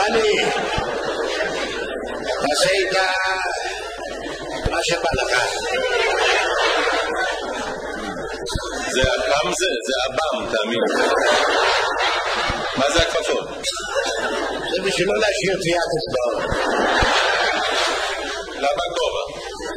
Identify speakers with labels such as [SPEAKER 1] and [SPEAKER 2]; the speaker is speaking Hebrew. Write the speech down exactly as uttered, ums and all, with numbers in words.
[SPEAKER 1] רני, תעשה איתה מה שבא לך.
[SPEAKER 2] זה אב"ם זה? זה אב"ם, תאמין. מה זה הכפפות?
[SPEAKER 1] זה בשביל לא להשאיר טביעת אצבעות.
[SPEAKER 2] למה גובה?